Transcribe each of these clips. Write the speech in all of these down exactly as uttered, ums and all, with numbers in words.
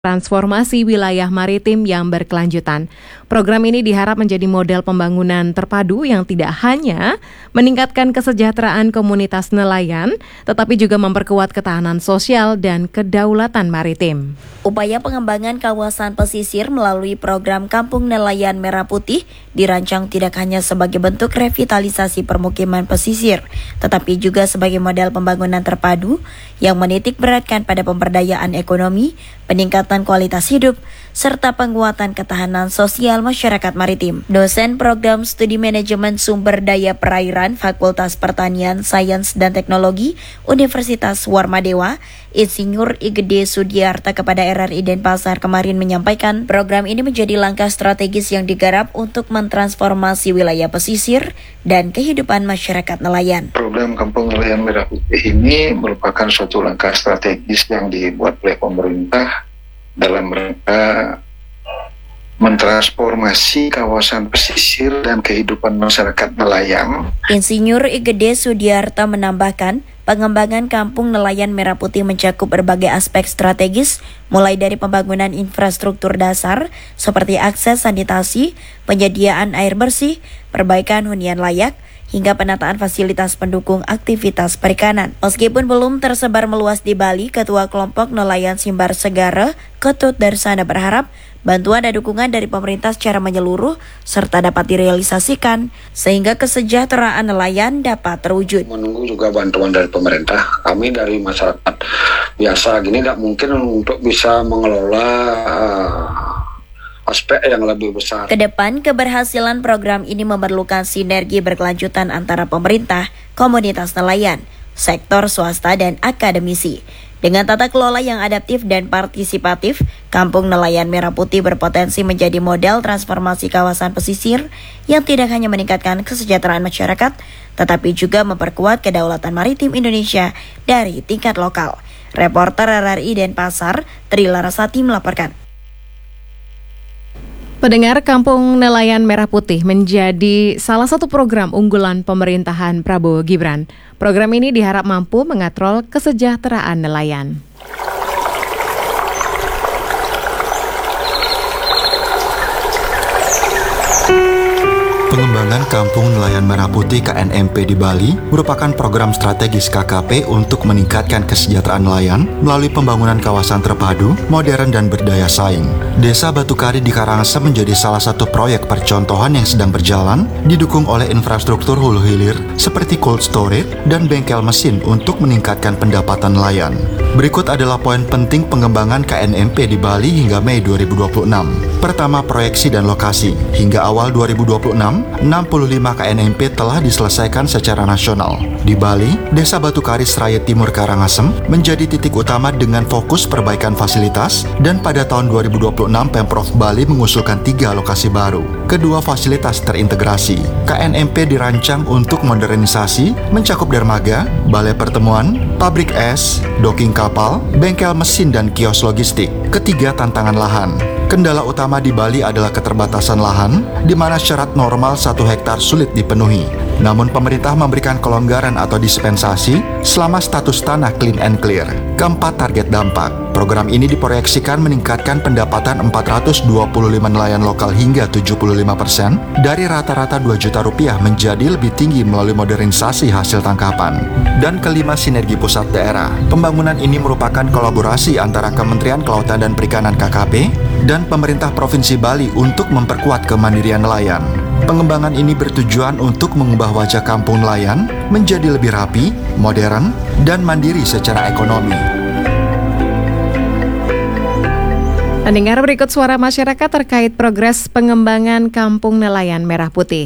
Transformasi wilayah maritim yang berkelanjutan. Program ini diharap menjadi model pembangunan terpadu yang tidak hanya meningkatkan kesejahteraan komunitas nelayan, tetapi juga memperkuat ketahanan sosial dan kedaulatan maritim. Upaya pengembangan kawasan pesisir melalui program Kampung Nelayan Merah Putih dirancang tidak hanya sebagai bentuk revitalisasi permukiman pesisir, tetapi juga sebagai model pembangunan terpadu yang menitik beratkan pada pemberdayaan ekonomi, peningkatan kualitas hidup, serta penguatan ketahanan sosial masyarakat maritim. Dosen Program Studi Manajemen Sumber Daya Perairan Fakultas Pertanian, Sains dan Teknologi Universitas Warmadewa, Insinyur Igede Sudiarta kepada R R I Denpasar kemarin menyampaikan program ini menjadi langkah strategis yang digarap untuk mentransformasi wilayah pesisir dan kehidupan masyarakat nelayan. Program Kampung Nelayan Merah Putih ini merupakan suatu langkah strategis yang dibuat oleh pemerintah dalam rangka mentransformasi kawasan pesisir dan kehidupan masyarakat nelayan. Insinyur Igede Sudiarta menambahkan, pengembangan Kampung Nelayan Merah Putih mencakup berbagai aspek strategis, mulai dari pembangunan infrastruktur dasar seperti akses sanitasi, penyediaan air bersih, perbaikan hunian layak, hingga penataan fasilitas pendukung aktivitas perikanan. Meskipun belum tersebar meluas di Bali, Ketua Kelompok Nelayan Simbar Segara, Ketut Darsana berharap bantuan dan dukungan dari pemerintah secara menyeluruh serta dapat direalisasikan sehingga kesejahteraan nelayan dapat terwujud. Menunggu juga bantuan dari pemerintah. Kami dari masyarakat biasa gini tidak mungkin untuk bisa mengelola uh, aspek yang lebih besar. Kedepan, keberhasilan program ini memerlukan sinergi berkelanjutan antara pemerintah, komunitas nelayan, sektor swasta, dan akademisi. Dengan tata kelola yang adaptif dan partisipatif, Kampung Nelayan Merah Putih berpotensi menjadi model transformasi kawasan pesisir yang tidak hanya meningkatkan kesejahteraan masyarakat, tetapi juga memperkuat kedaulatan maritim Indonesia dari tingkat lokal. Reporter R R I Denpasar, Tri Larasati melaporkan. Pendengar, Kampung Nelayan Merah Putih menjadi salah satu program unggulan pemerintahan Prabowo Gibran. Program ini diharap mampu mengatrol kesejahteraan nelayan. Pengembangan Kampung Nelayan Merah Putih K N M P di Bali merupakan program strategis K K P untuk meningkatkan kesejahteraan nelayan melalui pembangunan kawasan terpadu, modern dan berdaya saing. Desa Batukari di Karangasem menjadi salah satu proyek percontohan yang sedang berjalan, didukung oleh infrastruktur hulu hilir seperti cold storage dan bengkel mesin untuk meningkatkan pendapatan nelayan. Berikut adalah poin penting pengembangan K N M P di Bali hingga Mei dua ribu dua puluh enam. Pertama, proyeksi dan lokasi. Hingga awal dua ribu dua puluh enam, enam puluh lima K N M P telah diselesaikan secara nasional. Di Bali, Desa Batukari Seraya Timur Karangasem menjadi titik utama dengan fokus perbaikan fasilitas, dan pada tahun dua ribu dua puluh enam Pemprov Bali mengusulkan tiga lokasi baru. Kedua fasilitas terintegrasi. K N M P dirancang untuk modernisasi, mencakup dermaga, balai pertemuan, pabrik es, docking kapal, bengkel mesin dan kios logistik. Ketiga, tantangan lahan. Kendala utama di Bali adalah keterbatasan lahan, di mana syarat normal satu hektar sulit dipenuhi. Namun pemerintah memberikan kelonggaran atau dispensasi selama status tanah clean and clear. Keempat, target dampak. Program ini diproyeksikan meningkatkan pendapatan empat ratus dua puluh lima nelayan lokal hingga tujuh puluh lima persen dari rata-rata dua juta rupiah menjadi lebih tinggi melalui modernisasi hasil tangkapan. Dan kelima, sinergi pusat daerah. Pembangunan ini merupakan kolaborasi antara Kementerian Kelautan dan Perikanan K K P dan pemerintah Provinsi Bali untuk memperkuat kemandirian nelayan. Pengembangan ini bertujuan untuk mengubah wajah kampung nelayan menjadi lebih rapi, modern, dan mandiri secara ekonomi. Pendengar, berikut suara masyarakat terkait progres pengembangan Kampung Nelayan Merah Putih.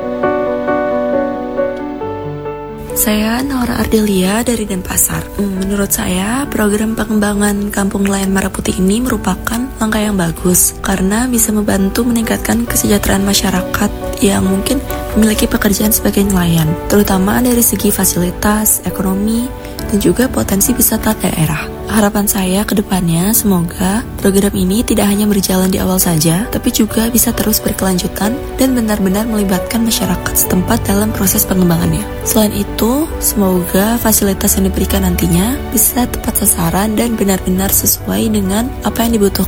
Saya Naura Ardelia dari Denpasar. Menurut saya, program pengembangan Kampung Nelayan Merah Putih ini merupakan langkah yang bagus karena bisa membantu meningkatkan kesejahteraan masyarakat yang mungkin memiliki pekerjaan sebagai nelayan, terutama dari segi fasilitas, ekonomi, dan juga potensi wisata daerah. Harapan saya ke depannya semoga program ini tidak hanya berjalan di awal saja, tapi juga bisa terus berkelanjutan dan benar-benar melibatkan masyarakat setempat dalam proses pengembangannya. Selain itu, semoga fasilitas yang diberikan nantinya bisa tepat sasaran dan benar-benar sesuai dengan apa yang dibutuhkan